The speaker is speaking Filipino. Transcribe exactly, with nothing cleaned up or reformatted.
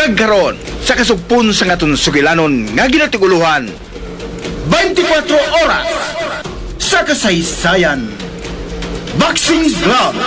Kagkaroon sa kasugpon sa ngaton sugilanon nga ginatiguluhan twenty-four oras sa kasaysayan. Boxing Glove.